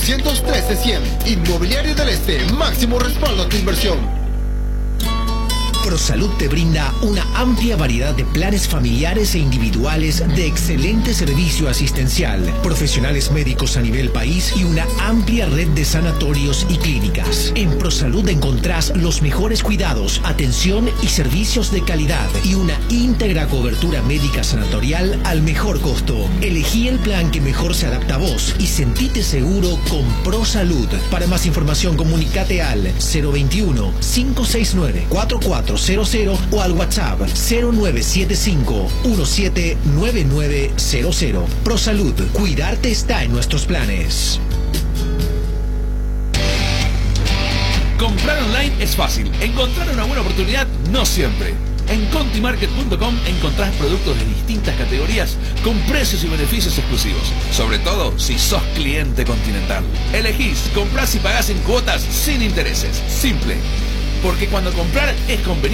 113-100. Inmobiliario del Este, máximo respaldo a tu inversión. ProSalud te brinda una amplia variedad de planes familiares e individuales de excelente servicio asistencial, profesionales médicos a nivel país y una amplia red de sanatorios y clínicas. En ProSalud encontrás los mejores cuidados, atención y servicios de calidad y una íntegra cobertura médica sanatorial al mejor costo. Elegí el plan que mejor se adapta a vos y sentite seguro con ProSalud. Para más información comunicate al 021-569-4400 o al WhatsApp 0975-179900. ProSalud, cuidarte está en nuestros planes. Comprar online es fácil, encontrar una buena oportunidad no siempre. En contimarket.com encontrás productos de distintas categorías con precios y beneficios exclusivos, sobre todo si sos cliente Continental. Elegís, comprás y pagás en cuotas sin intereses. Simple. Porque cuando comprar es conveniente.